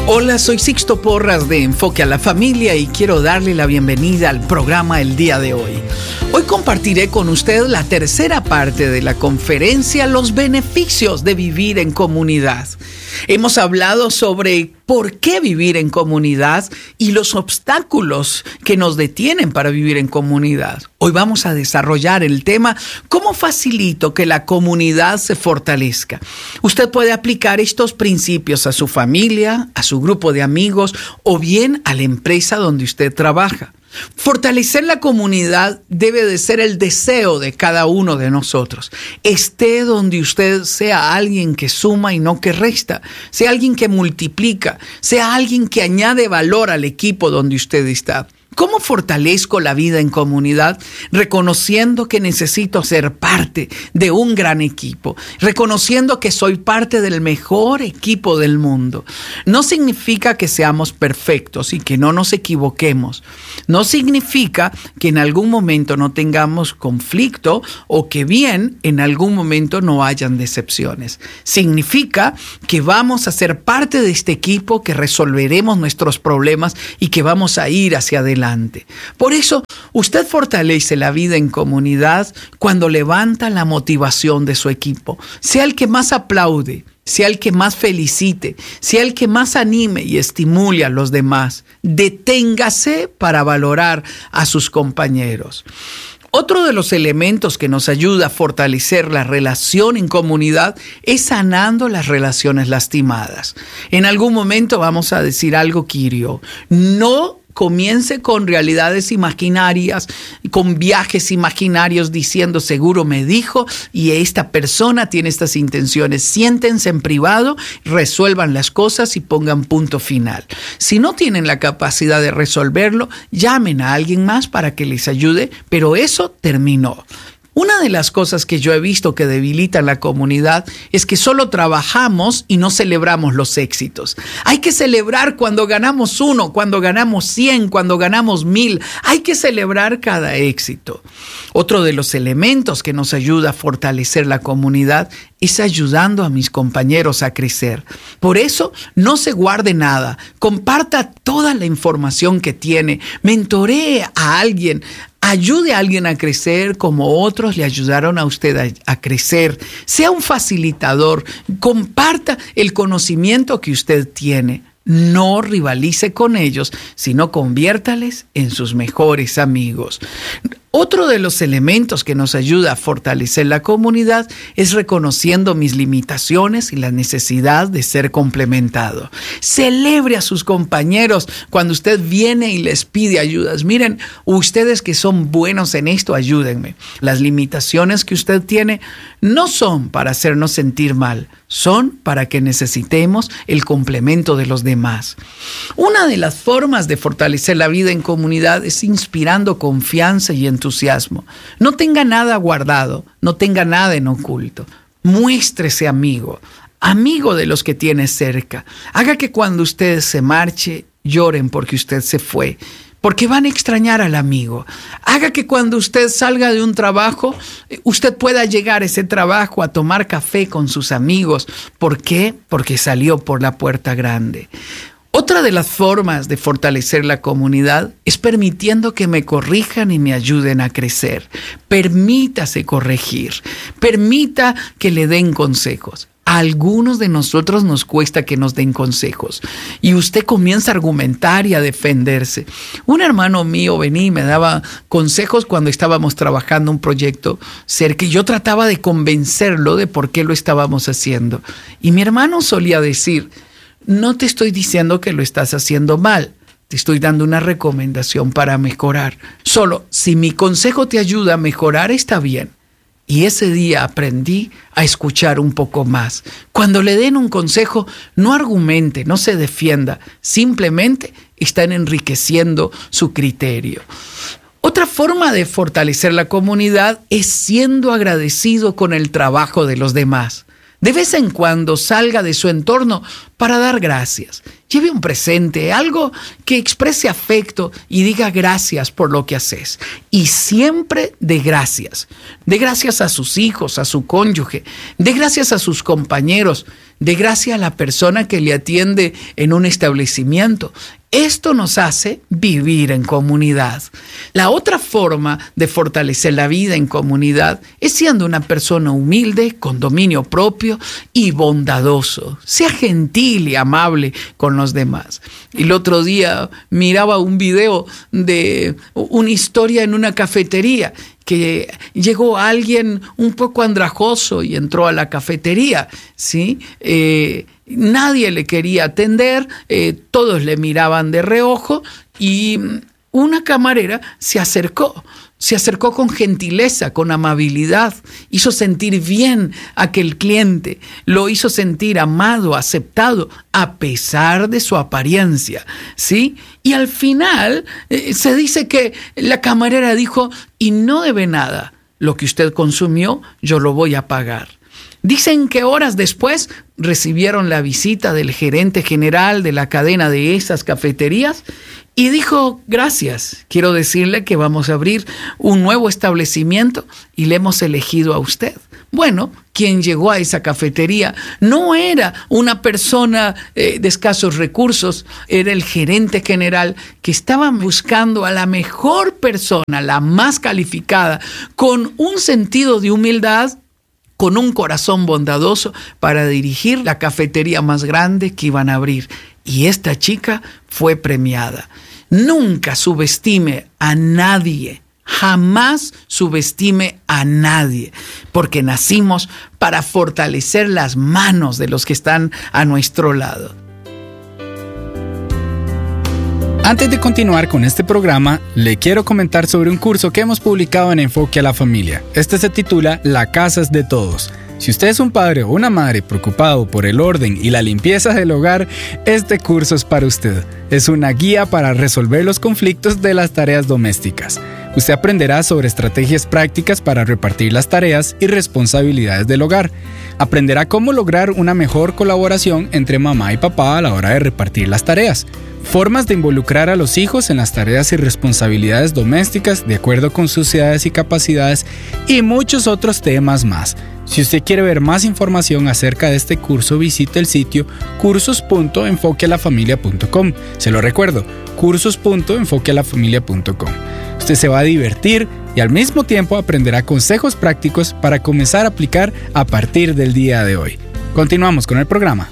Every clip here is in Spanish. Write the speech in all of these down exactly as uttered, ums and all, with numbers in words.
Hola, soy Sixto Porras de Enfoque a la Familia y quiero darle la bienvenida al programa el día de hoy. Hoy compartiré con usted la tercera parte de la conferencia Los beneficios de vivir en comunidad. Hemos hablado sobre por qué vivir en comunidad y los obstáculos que nos detienen para vivir en comunidad. Hoy vamos a desarrollar el tema ¿cómo facilito que la comunidad se fortalezca? Usted puede aplicar estos principios a su familia, a su grupo de amigos o bien a la empresa donde usted trabaja. Fortalecer la comunidad debe de ser el deseo de cada uno de nosotros. Esté donde usted sea alguien que suma y no que resta, sea alguien que multiplica, sea alguien que añade valor al equipo donde usted está. ¿Cómo fortalezco la vida en comunidad? Reconociendo que necesito ser parte de un gran equipo, reconociendo que soy parte del mejor equipo del mundo. No significa que seamos perfectos y que no nos equivoquemos. No significa que en algún momento no tengamos conflicto o que bien en algún momento no hayan decepciones. Significa que vamos a ser parte de este equipo, que resolveremos nuestros problemas y que vamos a ir hacia adelante. Por eso, usted fortalece la vida en comunidad cuando levanta la motivación de su equipo. Sea el que más aplaude, sea el que más felicite, sea el que más anime y estimule a los demás. Deténgase para valorar a sus compañeros. Otro de los elementos que nos ayuda a fortalecer la relación en comunidad es sanando las relaciones lastimadas. En algún momento vamos a decir algo que hirió. No comience con realidades imaginarias, con viajes imaginarios diciendo seguro me dijo y esta persona tiene estas intenciones. Siéntense en privado, resuelvan las cosas y pongan punto final. Si no tienen la capacidad de resolverlo, llamen a alguien más para que les ayude, pero eso terminó. Una de las cosas que yo he visto que debilitan la comunidad es que solo trabajamos y no celebramos los éxitos. Hay que celebrar cuando ganamos uno, cuando ganamos cien, cuando ganamos mil. Hay que celebrar cada éxito. Otro de los elementos que nos ayuda a fortalecer la comunidad es ayudando a mis compañeros a crecer. Por eso, no se guarde nada. Comparta toda la información que tiene. Mentoree a alguien. Ayude a alguien a crecer como otros le ayudaron a usted a, a crecer. Sea un facilitador. Comparta el conocimiento que usted tiene. No rivalice con ellos, sino conviértales en sus mejores amigos. Otro de los elementos que nos ayuda a fortalecer la comunidad es reconociendo mis limitaciones y la necesidad de ser complementado. Celebre a sus compañeros cuando usted viene y les pide ayudas. Miren, ustedes que son buenos en esto, ayúdenme. Las limitaciones que usted tiene no son para hacernos sentir mal, son para que necesitemos el complemento de los demás. Una de las formas de fortalecer la vida en comunidad es inspirando confianza y entusiasmo. No tenga nada guardado, no tenga nada en oculto. Muéstrese amigo, amigo de los que tiene cerca. Haga que cuando usted se marche, lloren porque usted se fue, porque van a extrañar al amigo. Haga que cuando usted salga de un trabajo, usted pueda llegar a ese trabajo a tomar café con sus amigos. ¿Por qué? Porque salió por la puerta grande. Otra de las formas de fortalecer la comunidad es permitiendo que me corrijan y me ayuden a crecer. Permítase corregir. Permita que le den consejos. A algunos de nosotros nos cuesta que nos den consejos y usted comienza a argumentar y a defenderse. Un hermano mío venía y me daba consejos cuando estábamos trabajando un proyecto cerca y yo trataba de convencerlo de por qué lo estábamos haciendo. Y mi hermano solía decir, no te estoy diciendo que lo estás haciendo mal, te estoy dando una recomendación para mejorar. Solo si mi consejo te ayuda a mejorar, está bien. Y ese día aprendí a escuchar un poco más. Cuando le den un consejo, no argumente, no se defienda. Simplemente están enriqueciendo su criterio. Otra forma de fortalecer la comunidad es siendo agradecido con el trabajo de los demás. De vez en cuando salga de su entorno para dar gracias. Lleve un presente, algo que exprese afecto y diga gracias por lo que haces. Y siempre de gracias. De gracias a sus hijos, a su cónyuge, de gracias a sus compañeros, de gracias a la persona que le atiende en un establecimiento. Esto nos hace vivir en comunidad. La otra forma de fortalecer la vida en comunidad es siendo una persona humilde, con dominio propio y bondadoso. Sea gentil y amable con los demás. El otro día miraba un video de una historia en una cafetería, que llegó alguien un poco andrajoso y entró a la cafetería, ¿sí? Eh, nadie le quería atender, eh, todos le miraban de reojo y una camarera se acercó. Se acercó con gentileza, con amabilidad, hizo sentir bien a aquel cliente, lo hizo sentir amado, aceptado, a pesar de su apariencia, ¿sí? Y al final eh, se dice que la camarera dijo, y no debe nada, lo que usted consumió yo lo voy a pagar. Dicen que horas después recibieron la visita del gerente general de la cadena de esas cafeterías y dijo, gracias, quiero decirle que vamos a abrir un nuevo establecimiento y le hemos elegido a usted. Bueno, quien llegó a esa cafetería no era una persona eh, de escasos recursos, era el gerente general que estaba buscando a la mejor persona, la más calificada, con un sentido de humildad, con un corazón bondadoso para dirigir la cafetería más grande que iban a abrir. Y esta chica fue premiada. Nunca subestime a nadie, jamás subestime a nadie, porque nacimos para fortalecer las manos de los que están a nuestro lado. Antes de continuar con este programa, le quiero comentar sobre un curso que hemos publicado en Enfoque a la Familia. Este se titula La casa es de todos. Si usted es un padre o una madre preocupado por el orden y la limpieza del hogar, este curso es para usted. Es una guía para resolver los conflictos de las tareas domésticas. Usted aprenderá sobre estrategias prácticas para repartir las tareas y responsabilidades del hogar. Aprenderá cómo lograr una mejor colaboración entre mamá y papá a la hora de repartir las tareas. Formas de involucrar a los hijos en las tareas y responsabilidades domésticas de acuerdo con sus edades y capacidades y muchos otros temas más. Si usted quiere ver más información acerca de este curso, visite el sitio cursos punto enfoque a la familia punto com. Se lo recuerdo, cursos punto enfoque a la familia punto com. Usted se va a divertir y al mismo tiempo aprenderá consejos prácticos para comenzar a aplicar a partir del día de hoy. Continuamos con el programa.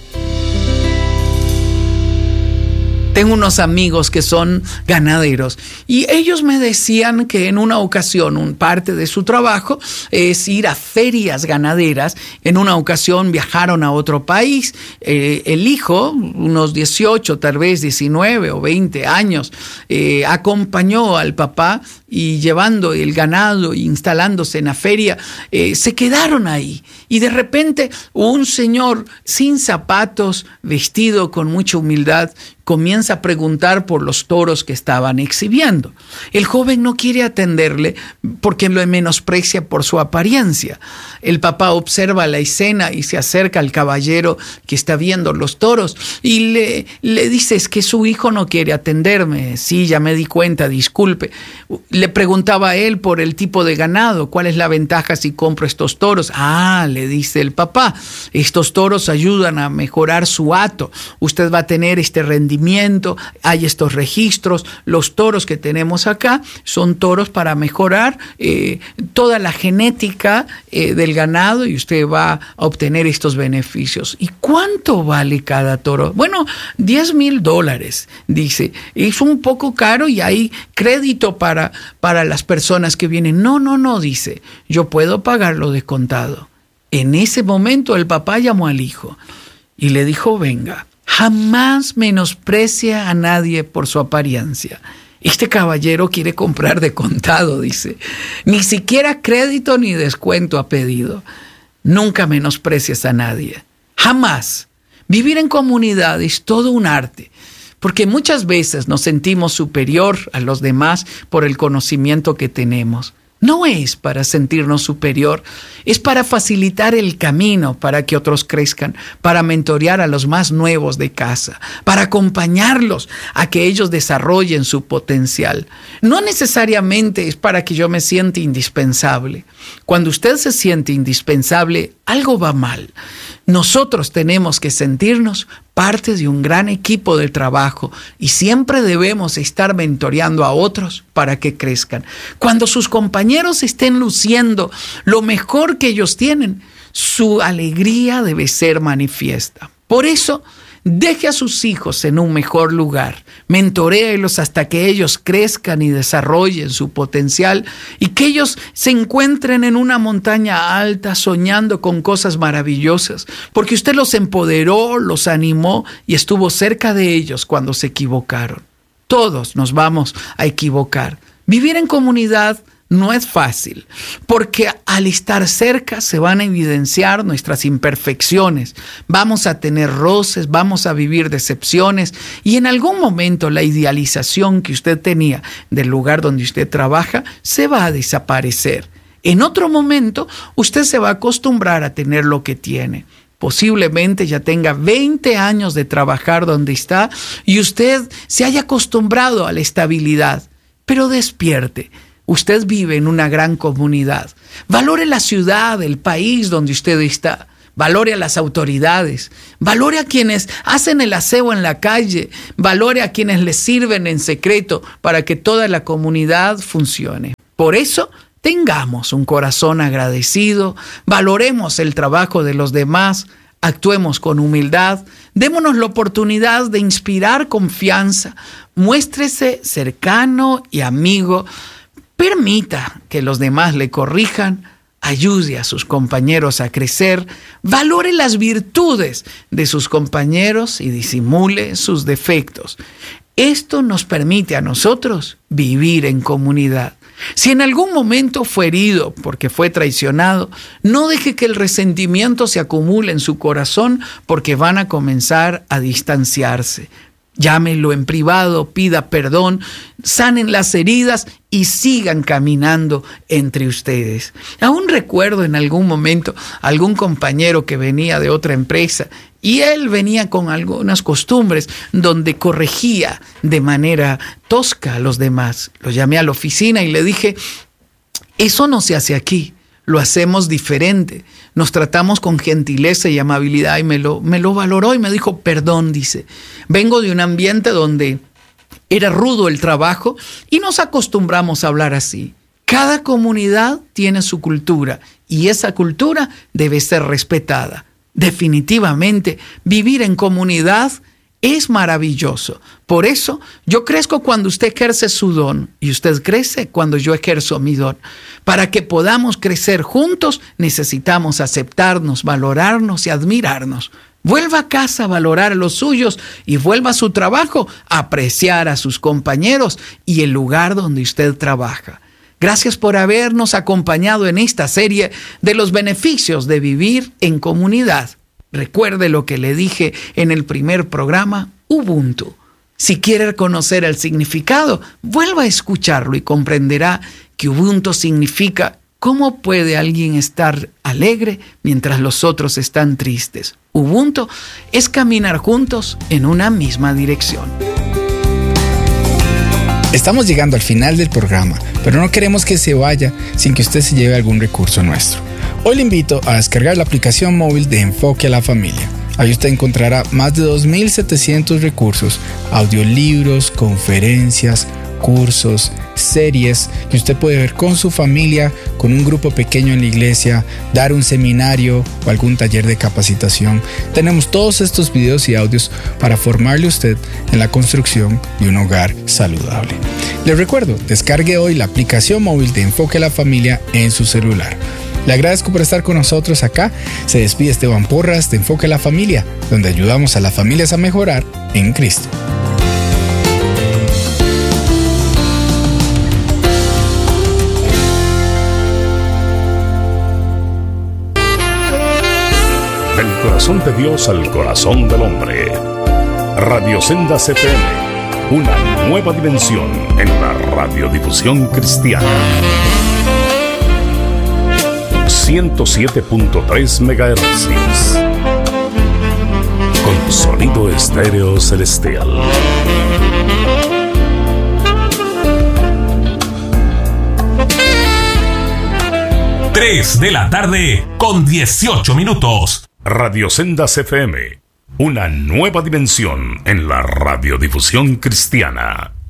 Tengo unos amigos que son ganaderos y ellos me decían que en una ocasión, un parte de su trabajo es ir a ferias ganaderas. En una ocasión viajaron a otro país. Eh, el hijo, unos dieciocho, tal vez diecinueve o veinte años, eh, acompañó al papá y llevando el ganado e instalándose en la feria, eh, se quedaron ahí. Y de repente un señor sin zapatos, vestido con mucha humildad, comienza a preguntar por los toros que estaban exhibiendo. El joven no quiere atenderle porque lo menosprecia por su apariencia. El papá observa la escena y se acerca al caballero que está viendo los toros y le, le dice, es que su hijo no quiere atenderme. Sí, ya me di cuenta, disculpe. Le preguntaba a él por el tipo de ganado, ¿cuál es la ventaja si compro estos toros? Ah, le dice el papá, estos toros ayudan a mejorar su hato. Usted va a tener este rendimiento. Hay estos registros, los toros que tenemos acá son toros para mejorar eh, toda la genética eh, del ganado y usted va a obtener estos beneficios. ¿Y cuánto vale cada toro? Bueno, diez mil dólares, dice. Es un poco caro y hay crédito para, para las personas que vienen. No, no, no, dice, yo puedo pagarlo descontado. En ese momento el papá llamó al hijo y le dijo, venga, jamás menosprecia a nadie por su apariencia. Este caballero quiere comprar de contado, dice. Ni siquiera crédito ni descuento ha pedido. Nunca menosprecies a nadie. Jamás. Vivir en comunidad es todo un arte, porque muchas veces nos sentimos superior a los demás por el conocimiento que tenemos. no es para sentirnos superior, es para facilitar el camino para que otros crezcan, para mentorear a los más nuevos de casa, para acompañarlos a que ellos desarrollen su potencial. No necesariamente es para que yo me sienta indispensable. Cuando usted se siente indispensable, algo va mal. Nosotros tenemos que sentirnos parte de un gran equipo de trabajo y siempre debemos estar mentoreando a otros para que crezcan. Cuando sus compañeros estén luciendo lo mejor que ellos tienen, su alegría debe ser manifiesta. Por eso, deje a sus hijos en un mejor lugar, mentoréelos hasta que ellos crezcan y desarrollen su potencial y que ellos se encuentren en una montaña alta soñando con cosas maravillosas, porque usted los empoderó, los animó y estuvo cerca de ellos cuando se equivocaron. Todos nos vamos a equivocar. Vivir en comunidad no es fácil, porque al estar cerca se van a evidenciar nuestras imperfecciones, vamos a tener roces, vamos a vivir decepciones y en algún momento la idealización que usted tenía del lugar donde usted trabaja se va a desaparecer. En otro momento usted se va a acostumbrar a tener lo que tiene. Posiblemente ya tenga veinte años de trabajar donde está y usted se haya acostumbrado a la estabilidad, pero despierte. Usted vive en una gran comunidad. Valore la ciudad, el país donde usted está. Valore a las autoridades. Valore a quienes hacen el aseo en la calle. Valore a quienes le sirven en secreto para que toda la comunidad funcione. Por eso, tengamos un corazón agradecido. Valoremos el trabajo de los demás. Actuemos con humildad. Démonos la oportunidad de inspirar confianza. Muéstrese cercano y amigo. Permita que los demás le corrijan, ayude a sus compañeros a crecer, valore las virtudes de sus compañeros y disimule sus defectos. Esto nos permite a nosotros vivir en comunidad. Si en algún momento fue herido porque fue traicionado, no deje que el resentimiento se acumule en su corazón porque van a comenzar a distanciarse. Llámelo en privado, pida perdón, sanen las heridas y sigan caminando entre ustedes. Aún recuerdo en algún momento algún compañero que venía de otra empresa y él venía con algunas costumbres donde corregía de manera tosca a los demás. Lo llamé a la oficina y le dije, eso no se hace aquí. Lo hacemos diferente, nos tratamos con gentileza y amabilidad y me lo, me lo valoró y me dijo, perdón, dice, vengo de un ambiente donde era rudo el trabajo y nos acostumbramos a hablar así. Cada comunidad tiene su cultura y esa cultura debe ser respetada. Definitivamente, vivir en comunidad es maravilloso. Por eso, yo crezco cuando usted ejerce su don y usted crece cuando yo ejerzo mi don. Para que podamos crecer juntos, necesitamos aceptarnos, valorarnos y admirarnos. Vuelva a casa a valorar a los suyos y vuelva a su trabajo a apreciar a sus compañeros y el lugar donde usted trabaja. Gracias por habernos acompañado en esta serie de los beneficios de vivir en comunidad. Recuerde lo que le dije en el primer programa, Ubuntu. Si quiere conocer el significado, vuelva a escucharlo y comprenderá que Ubuntu significa cómo puede alguien estar alegre mientras los otros están tristes. Ubuntu es caminar juntos en una misma dirección. Estamos llegando al final del programa, pero no queremos que se vaya sin que usted se lleve algún recurso nuestro. Hoy le invito a descargar la aplicación móvil de Enfoque a la Familia. Ahí usted encontrará más de dos mil setecientos recursos, audiolibros, conferencias, cursos, series que usted puede ver con su familia, con un grupo pequeño en la iglesia, dar un seminario o algún taller de capacitación. Tenemos todos estos videos y audios para formarle a usted en la construcción de un hogar saludable. Le recuerdo, descargue hoy la aplicación móvil de Enfoque a la Familia en su celular. Le agradezco por estar con nosotros acá. Se despide Esteban Porras de Enfoque a la Familia, donde ayudamos a las familias a mejorar en Cristo. Del corazón de Dios al corazón del hombre. Radio Senda C P M, una nueva dimensión en la radiodifusión cristiana. ciento siete punto tres megahercios. Con sonido estéreo celestial. tres de la tarde con dieciocho minutos. Radio Sendas F M. Una nueva dimensión en la radiodifusión cristiana.